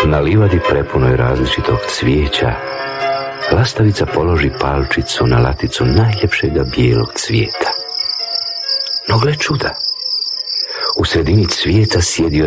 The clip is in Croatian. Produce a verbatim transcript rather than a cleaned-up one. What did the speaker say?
Na livadi prepunoj različitog cvijeća, lastavica položi palčicu na laticu najljepšega bijelog cvijeta. No gle čuda, u sredini cvijeta sjedio